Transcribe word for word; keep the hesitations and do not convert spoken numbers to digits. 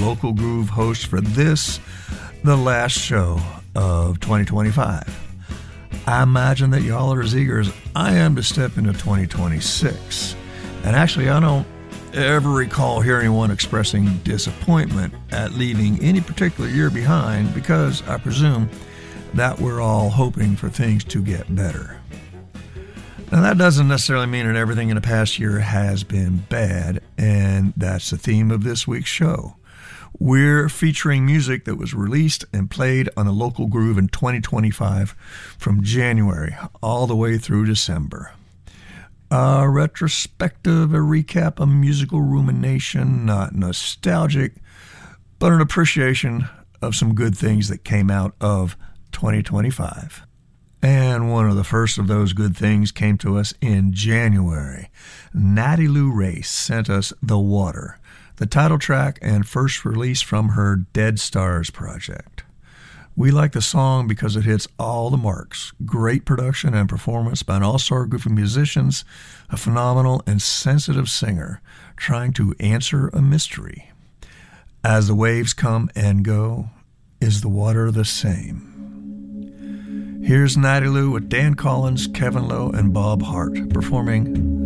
Local Groove host for this, the last show of twenty twenty-five. I imagine that y'all are as eager as I am to step into twenty twenty-six. And actually, I don't ever recall hearing anyone expressing disappointment at leaving any particular year behind, because I presume that we're all hoping for things to get better. Now, that doesn't necessarily mean that everything in the past year has been bad, and that's the theme of this week's show. We're featuring music that was released and played on the Local Groove in twenty twenty-five from January all the way through December. A retrospective, a recap, a musical rumination, not nostalgic, but an appreciation of some good things that came out of twenty twenty-five. And one of the first of those good things came to us in January. Natty Lou Race sent us The Water, the title track and first release from her Dead Stars project. We like the song because it hits all the marks. Great production and performance by an all-star group of musicians, a phenomenal and sensitive singer trying to answer a mystery. As the waves come and go, is the water the same? Here's Natty Lou with Dan Collins, Kevin Lowe, and Bob Hart performing